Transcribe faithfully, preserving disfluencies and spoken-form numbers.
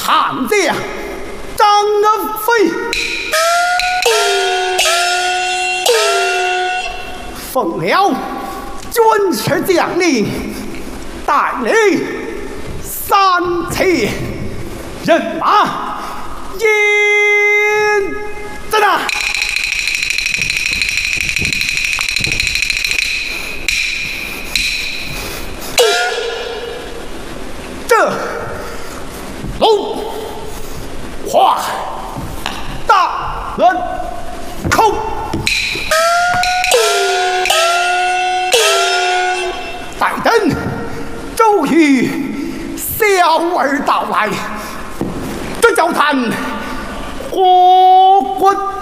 汉将张阿飞，奉了军师将令，带领三千人马迎战啊！这龙华大人口，待等周瑜小儿到来，这叫谈火滚。